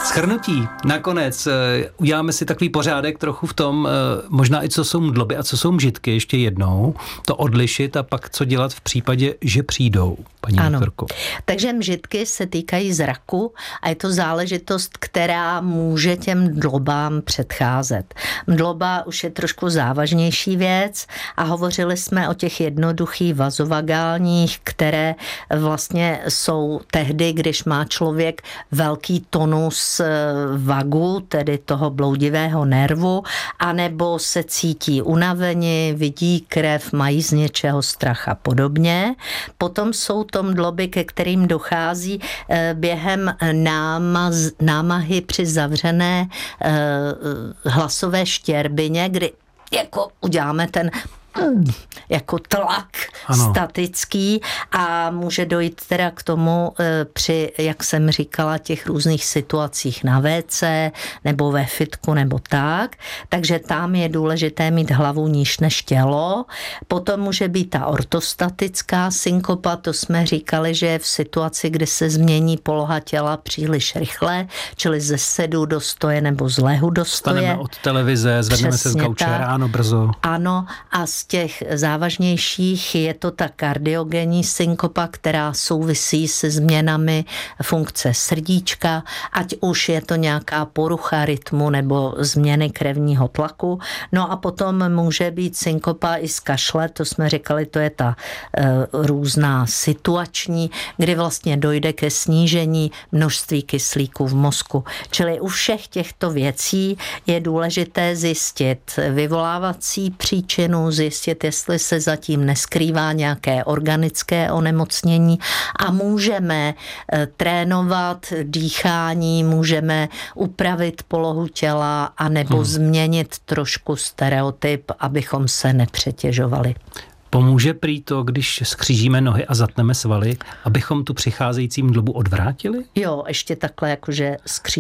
Shrnutí. Nakonec uděláme si takový pořádek trochu v tom, možná i co jsou mdloby a co jsou mžitky ještě jednou, to odlišit a pak co dělat v případě, že přijdou, paní doktorko. Takže mžitky se týkají zraku a je to záležitost, která může těm mdlobám předcházet. Mdloba už je trošku závažnější věc a hovořili jsme o těch jednoduchých vazovagálních, které vlastně jsou tehdy, když má člověk velký tonus vagu, tedy toho bloudivého nervu, anebo se cítí unaveni, vidí krev, mají z něčeho strach a podobně. Potom jsou to mdloby, ke kterým dochází během námahy při zavřené hlasové štěrbině, kdy jako uděláme ten jako tlak statický a může dojít teda k tomu při, jak jsem říkala, těch různých situacích na WC nebo ve fitku nebo tak. Takže tam je důležité mít hlavu níž než tělo. Potom může být ta ortostatická synkopa, to jsme říkali, že je v situaci, kdy se změní poloha těla příliš rychle, čili ze sedu do stoje nebo z lehu do stoje. Staneme od televize, zvedneme se z gauče ráno brzo. Ano, a z těch závažnějších je to ta kardiogenní synkopa, která souvisí se změnami funkce srdíčka, ať už je to nějaká porucha rytmu nebo změny krevního tlaku. No a potom může být synkopa i z kašle, to jsme říkali, to je ta různá situační, kdy vlastně dojde ke snížení množství kyslíku v mozku. Čili u všech těchto věcí je důležité zjistit vyvolávací příčinu, zjistit, jestli se zatím neskrývá nějaké organické onemocnění a můžeme trénovat dýchání, můžeme upravit polohu těla anebo změnit trošku stereotyp, abychom se nepřetěžovali. Pomůže prý to, když skřížíme nohy a zatneme svaly, abychom tu přicházející mdlobu odvrátili? Jo, ještě takhle jakože